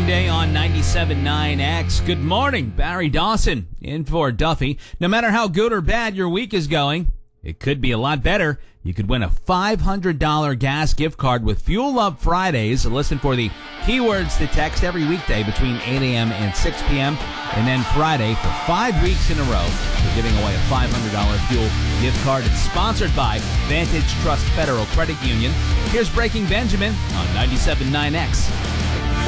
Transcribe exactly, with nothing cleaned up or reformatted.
Day on ninety-seven point nine X. Good morning, Barry Dawson in for Duffy. No matter how good or bad your week is going, it could be a lot better. You could win a five hundred dollars gas gift card with Fuel Up Fridays. Listen for the keywords to text every weekday between eight a.m. and six p.m. And then Friday for five weeks in a row, we're giving away a five hundred dollars fuel gift card. It's sponsored by Vantage Trust Federal Credit Union. Here's Breaking Benjamin on ninety-seven point nine X.